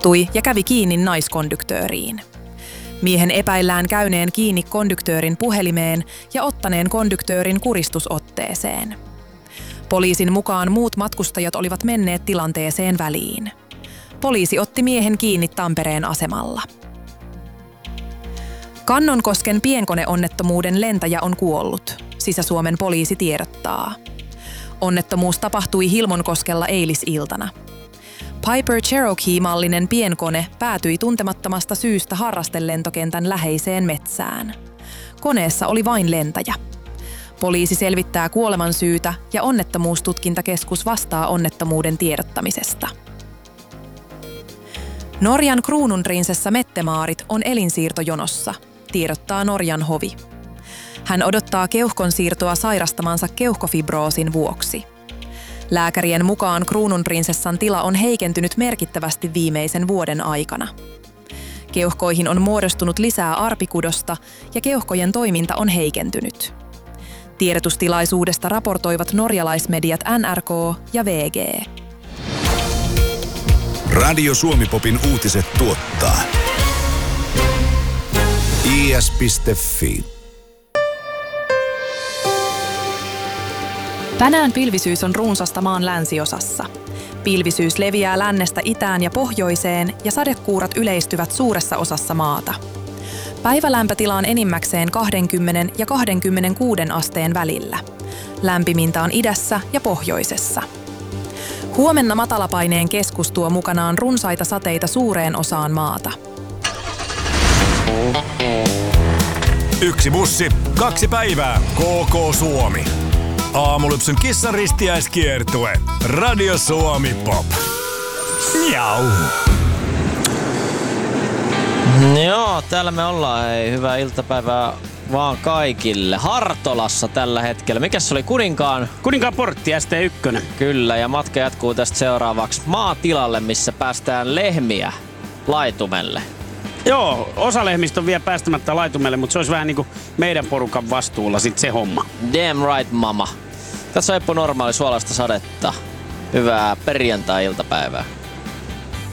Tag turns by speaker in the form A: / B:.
A: tarttui ja kävi kiinni naiskonduktööriin. Miehen epäillään käyneen kiinni konduktöörin puhelimeen ja ottaneen konduktöörin kuristusotteeseen. Poliisin mukaan muut matkustajat olivat menneet tilanteeseen väliin. Poliisi otti miehen kiinni Tampereen asemalla. Kannonkosken pienkoneonnettomuuden lentäjä on kuollut, Sisä-Suomen poliisi tiedottaa. Onnettomuus tapahtui Hilmonkoskella eilisiltana. Piper Cherokee-mallinen pienkone päätyi tuntemattomasta syystä harrastelentokentän läheiseen metsään. Koneessa oli vain lentäjä. Poliisi selvittää kuoleman syytä ja onnettomuustutkintakeskus vastaa onnettomuuden tiedottamisesta. Norjan kruununprinsessa Mette-Maarit on elinsiirtojonossa, tiedottaa Norjan hovi. Hän odottaa keuhkon siirtoa sairastamansa keuhkofibroosin vuoksi. Lääkärien mukaan kruununprinsessan tila on heikentynyt merkittävästi viimeisen vuoden aikana. Keuhkoihin on muodostunut lisää arpikudosta ja keuhkojen toiminta on heikentynyt. Tiedotustilaisuudesta raportoivat norjalaismediat NRK ja VG.
B: Radio Suomi-popin uutiset tuottaa is.fi.
A: Tänään pilvisyys on runsasta maan länsiosassa. Pilvisyys leviää lännestä itään ja pohjoiseen ja sadekuurat yleistyvät suuressa osassa maata. Päivälämpötila on enimmäkseen 20 ja 26 asteen välillä. Lämpimintä on idässä ja pohjoisessa. Huomenna matalapaineen keskus tuo mukanaan runsaita sateita suureen osaan maata.
C: 1 bussi, 2 päivää. KK Suomi. Aamulypsyn kissan ristiäiskiertue. Radio Suomi Pop. Miau.
D: Joo, täällä me ollaan. Hei, hyvää iltapäivää vaan kaikille. Hartolassa tällä hetkellä. Mikäs se oli Kuninkaan?
E: Kuninkaan portti ST1.
D: Kyllä, ja matka jatkuu tästä seuraavaksi maatilalle, missä päästään lehmiä laitumelle.
E: Joo, osa lehmistä on vielä päästämättä laitumelle, mutta se olisi vähän niinku meidän porukan vastuulla sit se homma.
D: Damn right, mama. Tässä on Eppu Normaali suolasta sadetta. Hyvää perjantai-iltapäivää.